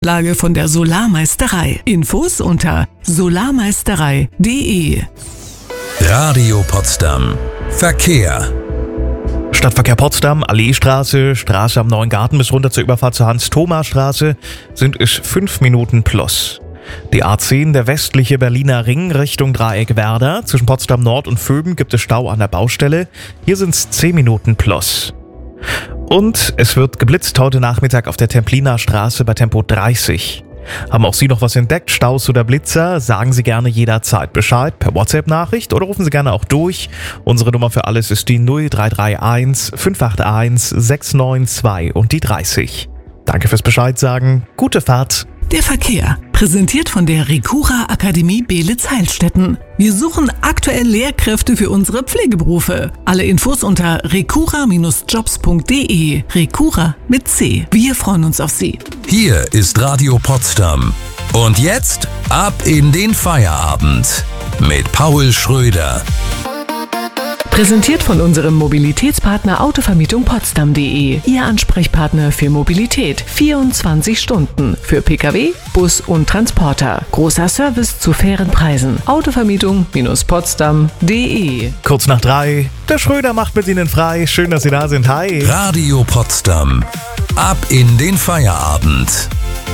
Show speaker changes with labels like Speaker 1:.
Speaker 1: Lage von der Solarmeisterei. Infos unter solarmeisterei.de.
Speaker 2: Radio Potsdam. Verkehr.
Speaker 3: Stadtverkehr Potsdam, Alleestraße, Straße am Neuen Garten bis runter zur Überfahrt zur Hans-Thoma-Straße sind es 5 Minuten plus. Die A10, der westliche Berliner Ring Richtung Dreieck Werder. Zwischen Potsdam Nord und Vöben gibt es Stau an der Baustelle. Hier sind es 10 Minuten plus. Und es wird geblitzt heute Nachmittag auf der Templiner Straße bei Tempo 30. Haben auch Sie noch was entdeckt, Staus oder Blitzer? Sagen Sie gerne jederzeit Bescheid per WhatsApp-Nachricht oder rufen Sie gerne auch durch. Unsere Nummer für alles ist die 0331 581 692 und die 30. Danke fürs Bescheid sagen. Gute Fahrt.
Speaker 1: Der Verkehr, präsentiert von der Recura Akademie Beelitz-Heilstätten. Wir suchen aktuell Lehrkräfte für unsere Pflegeberufe. Alle Infos unter recura-jobs.de. Recura mit C. Wir freuen uns auf Sie.
Speaker 2: Hier ist Radio Potsdam. Und jetzt ab in den Feierabend mit Paul Schröder.
Speaker 1: Präsentiert von unserem Mobilitätspartner Autovermietung Potsdam.de. Ihr Ansprechpartner für Mobilität. 24 Stunden. Für Pkw, Bus und Transporter. Großer Service zu fairen Preisen. Autovermietung-potsdam.de.
Speaker 3: Kurz nach 3. Der Schröder macht mit Ihnen frei. Schön, dass Sie da sind. Hi.
Speaker 2: Radio Potsdam. Ab in den Feierabend.